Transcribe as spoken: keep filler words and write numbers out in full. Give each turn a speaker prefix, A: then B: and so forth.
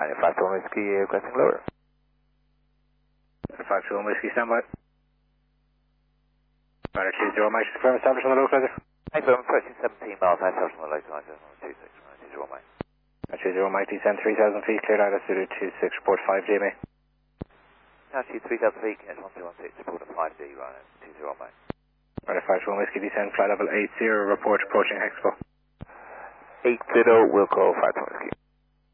A: Factual Whiskey requesting lower.
B: Factual Whiskey standby. Matter two zero Mike, confirm establishment on the localizer.
A: Hey, firm, approaching seventeen miles, I establishment on the localizer, two six, two zero Mike.
B: two zero Mike, descend three thousand feet, cleared out of Zulu two six, report five J M A.
A: Altitude three thousand feet, S one two one six, report at five D, right, two zero Mike.
B: Matter Factual Whiskey, descend flight level eight zero, report approaching Expo.
A: eight zero, we'll call Factual Whiskey.